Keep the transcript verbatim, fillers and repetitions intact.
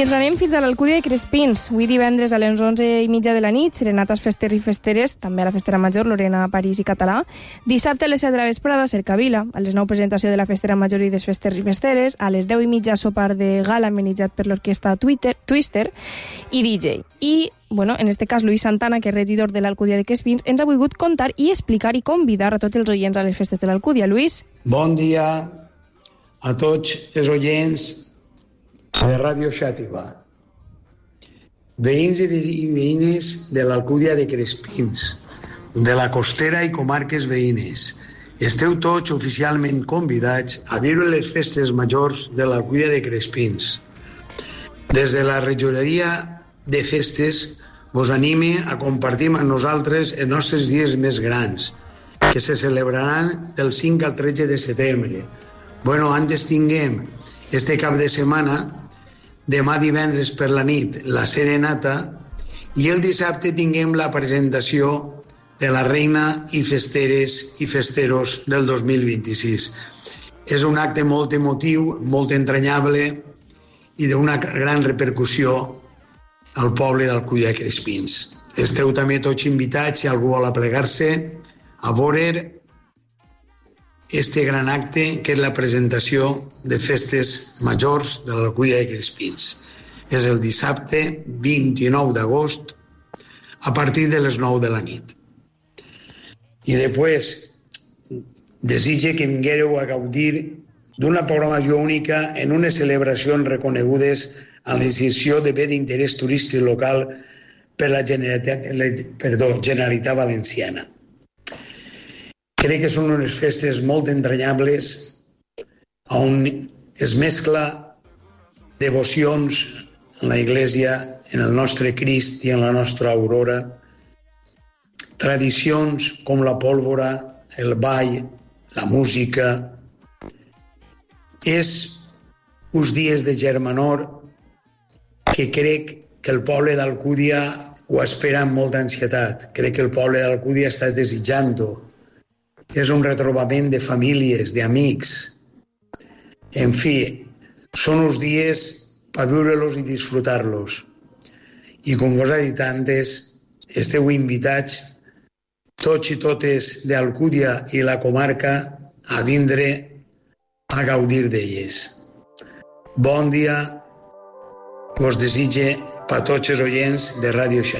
ens anem fins a l'Alcúdia de Crespins. Avui divendres a les onze i mitja de la nit, serenates festers i festeres, també a la Festera Major, Lorena, París i Català. Dissabte a les set de la vesprada, Cercavila. A les nou, presentació de la Festera Major i dels festers i festeres. A les deu i mitja, sopar de gala amenitzat per l'orquestra Twitter, Twister i D J. I, bueno, en este cas, Luis Santana, que és regidor de l'Alcúdia de Crespins, ens ha volgut contar i explicar i convidar a tots els oients a les festes de l'Alcúdia. Luis? Bon dia a tots els oients de Ràdio Xàtiva. Veïns i veïnes de l'Alcúdia de Crespins, de la Costera i comarques veïnes, esteu tots oficialment convidats a viure les festes majors de l'Alcúdia de Crespins. Des de la regidoria de festes vos anime a compartir amb nosaltres els nostres dies més grans, que se celebraran del cinc al tretze de setembre. Bueno, antes tinguem este cap de setmana, demà divendres per la nit, la serenata, i el dissabte tinguem la presentació de la reina i festeres i festeros del dos mil vint-i-sis. És un acte molt emotiu, molt entranyable i d'una gran repercussió al poble d'Alcúdia de Crespins. Esteu també tots invitats, si algú vol aplegar-se, a veure este gran acte que és la presentació de festes majors de l'Alcúdia de Crespins. És el dissabte vint-i-nou d'agost a partir de les nou de la nit. I després desitge que vingueu a gaudir d'una programació única en unes celebracions reconegudes a la institució de bé d'interès turístic local per la Generalitat, perdó, Generalitat Valenciana. Crec que són unes festes molt entranyables on es mescla devocions en la Iglesia, en el nostre Crist i en la nostra Aurora, tradicions com la pólvora, el ball, la música. És uns dies de germanor que crec que el poble d'Alcúdia ho espera amb molta ansietat. Crec que el poble d'Alcúdia està desitjant-ho. És un retrobament de famílies, d'amics. En fi, són uns dies per viure-los i disfrutar-los. I com vos he dit antes, esteu invitats tots i totes d'Alcúdia i la comarca a vindre a gaudir d'elles. Bon dia vos desitge per tots els oients de Ràdio Xàtiva.